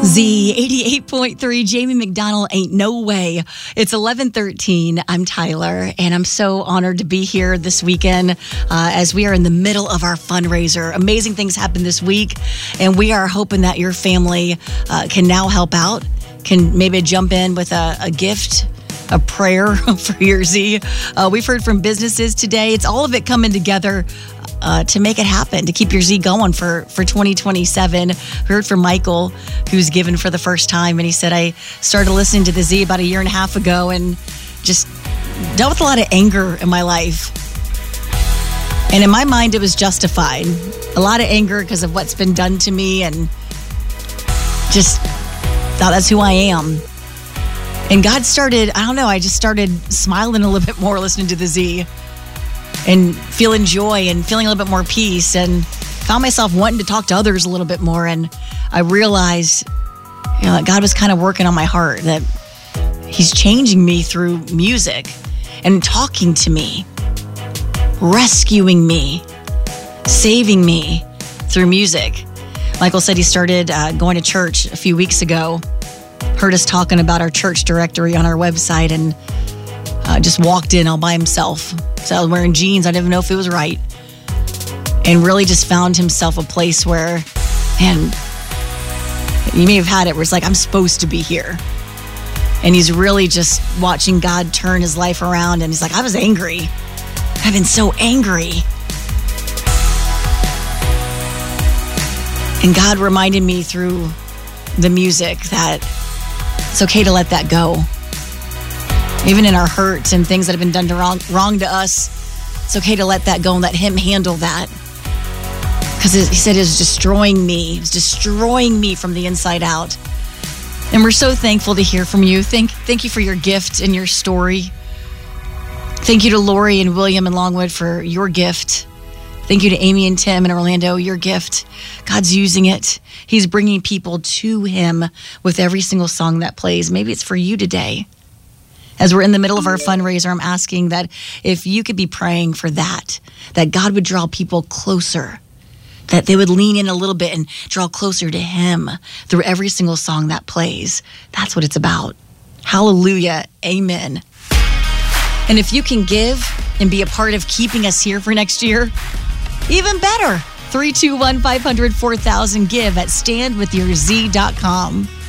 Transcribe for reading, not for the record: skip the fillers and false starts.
Z 88.3, Jamie McDonald, Ain't No Way. It's 11:13. I'm Tyler, and I'm so honored to be here this weekend as we are in the middle of our fundraiser. Amazing things happen this week, and we are hoping that your family can now help out, can maybe jump in with a gift, a prayer for your Z. We've heard from businesses today. It's all of it coming together to make it happen, to keep your Z going for 2027. We heard from Michael, who's given for the first time, and he said, I started listening to the Z about a year and a half ago and just dealt with a lot of anger in my life. And in my mind, it was justified. A lot of anger because of what's been done to me, and just thought that's who I am. And God started, I just started smiling a little bit more listening to the Z and feeling joy and feeling a little bit more peace, and found myself wanting to talk to others a little bit more. And I realized, that God was kind of working on my heart, that He's changing me through music and talking to me, rescuing me, saving me through music. Michael said he started going to church a few weeks ago, heard us talking about our church directory on our website, and just walked in all by himself. So I was wearing jeans. I didn't even know if it was right. And really just found himself a place where, man, you may have had it where it's like, I'm supposed to be here. And he's really just watching God turn his life around. And he's like, I was angry. I've been so angry. And God reminded me through the music that it's okay to let that go. Even in our hurts and things that have been done wrong to us, it's okay to let that go and let Him handle that. Because He said it was destroying me. It was destroying me from the inside out. And we're so thankful to hear from you. Thank you for your gift and your story. Thank you to Lori and William and Longwood for your gift. Thank you to Amy and Tim and Orlando, your gift. God's using it. He's bringing people to Him with every single song that plays. Maybe it's for you today. As we're in the middle of our fundraiser, I'm asking that if you could be praying for that God would draw people closer, that they would lean in a little bit and draw closer to Him through every single song that plays. That's what it's about. Hallelujah. Amen. And if you can give and be a part of keeping us here for next year, even better. 321-500-4000. Give at standwithyourz.com.